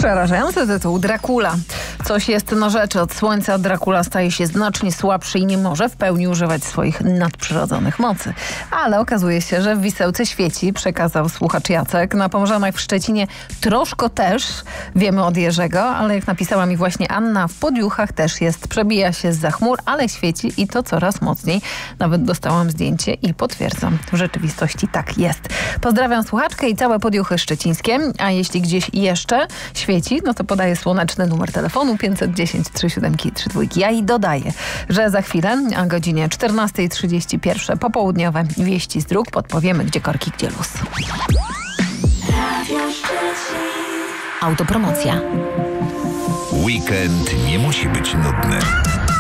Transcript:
Przerażający tytuł. Dracula. Coś jest na rzeczy. Od słońca Dracula staje się znacznie słabszy i nie może w pełni używać swoich nadprzyrodzonych mocy. Ale okazuje się, że w Wisełce świeci, przekazał słuchacz Jacek. Na Pomorzanach w Szczecinie troszkę też, wiemy od Jerzego, ale jak napisała mi właśnie Anna, w Podjuchach też jest. Przebija się zza chmur, ale świeci i to coraz mocniej. Nawet dostałam zdjęcie i potwierdzam. W rzeczywistości tak jest. Pozdrawiam słuchaczkę i całe Podjuchy szczecińskie. A jeśli gdzieś jeszcze świeci, no to podaję słoneczny numer telefonu 510 37 32. Ja i dodaję, że za chwilę o godzinie 14:31 popołudniowe wieści z dróg podpowiemy, gdzie korki, gdzie luz. Autopromocja. Weekend nie musi być nudny.